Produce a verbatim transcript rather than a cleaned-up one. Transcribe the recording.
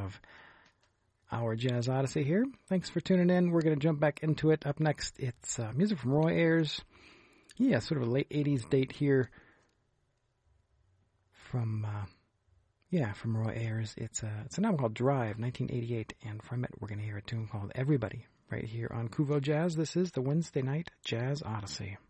of our Jazz Odyssey here. Thanks for tuning in. We're going to jump back into it. Up next, it's uh, music from Roy Ayers. Yeah, sort of a late eighties date here from, uh, yeah, from Roy Ayers. It's, uh, it's an album called Drive, nineteen eighty-eight, and from it we're going to hear a tune called Everybody right here on Kuvo Jazz. This is the Wednesday Night Jazz Odyssey.